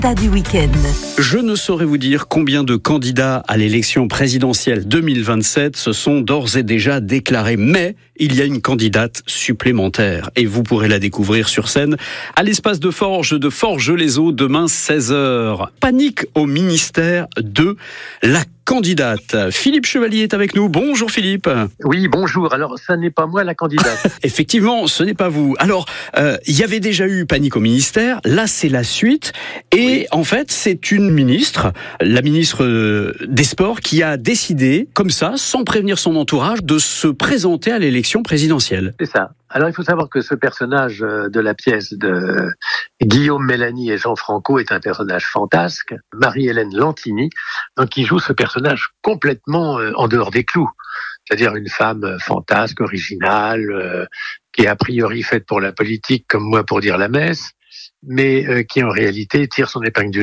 Insta du week-end. Je ne saurais vous dire combien de candidats à l'élection présidentielle 2027 se sont d'ores et déjà déclarés, mais il y a une candidate supplémentaire et vous pourrez la découvrir sur scène à l'espace de Forges-les-Eaux demain 16h. Panique au ministère de la candidate. Philippe Chevalier est avec nous. Bonjour Philippe. Oui, bonjour. Alors, ça n'est pas moi la candidate. Effectivement, ce n'est pas vous. Alors, il y avait déjà eu panique au ministère. Là, c'est la suite. Et en fait, c'est une ministre, la ministre des Sports, qui a décidé, comme ça, sans prévenir son entourage, de se présenter à l'élection présidentielle. C'est ça. Alors, il faut savoir que ce personnage de la pièce de Guillaume Mélanie et Jean Franco est un personnage fantasque. Marie-Hélène Lantini, donc, qui joue ce personnage complètement en dehors des clous. C'est-à-dire une femme fantasque, originale, qui est a priori faite pour la politique, comme moi pour dire la messe, mais qui en réalité tire son épingle du